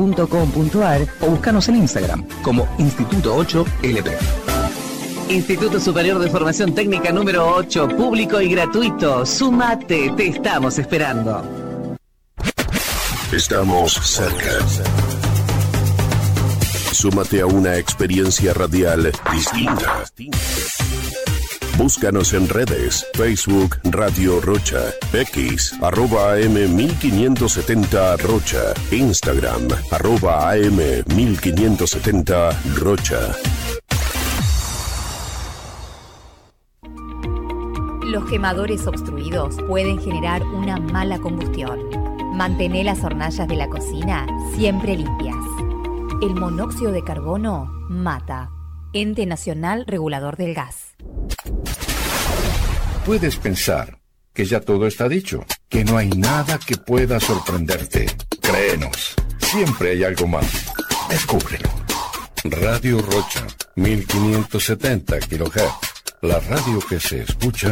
8lp.com.ar o búscanos en Instagram como Instituto 8LP. Instituto Superior de Formación Técnica número 8, público y gratuito. Súmate, te estamos esperando. Estamos cerca. Súmate a una experiencia radial distinta. Búscanos en redes, Facebook Radio Rocha, X, @AM1570 Rocha, Instagram, @AM1570 Rocha. Los quemadores obstruidos pueden generar una mala combustión. Mantén las hornallas de la cocina siempre limpias. El monóxido de carbono mata. Ente Nacional Regulador del Gas. Puedes pensar que ya todo está dicho, que no hay nada que pueda sorprenderte. Créenos, siempre hay algo más. Descúbrelo. Radio Rocha, 1570 kHz. La radio que se escucha